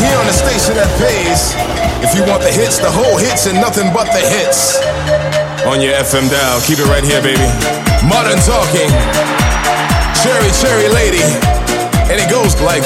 here on the station that pays. If you want the hits, the whole hits, and nothing but the hits. On your FM dial, keep it right here, baby. Modern Talking, Cherry Cherry Lady, and it goes like